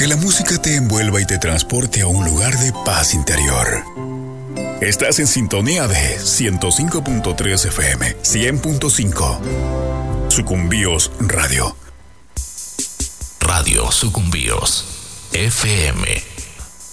Que la música te envuelva y te transporte a un lugar de paz interior. Estás en sintonía de 105.3 FM, 100.5. Sucumbíos Radio. Radio Sucumbíos FM.